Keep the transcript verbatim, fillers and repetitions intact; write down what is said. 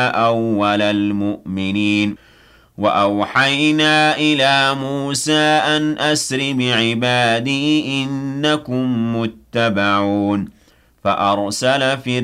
أول المؤمنين وأوحينا إلى موسى أن أسر بعبادي إنكم متبعون فأرسل فرعون